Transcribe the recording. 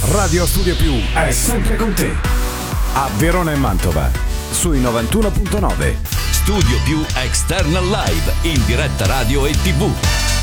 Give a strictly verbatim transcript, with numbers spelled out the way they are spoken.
Radio Studio Più è sempre con te. A Verona e Mantova, sui novantuno punto nove. Studio Più External Live, in diretta radio e tivù.